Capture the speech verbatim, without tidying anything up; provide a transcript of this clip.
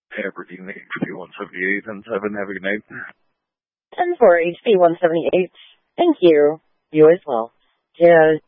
Aberdeen H P one seventy-eight and seven. Have a good night. ten four H P one seventy-eight. Thank you. You as well. Yeah.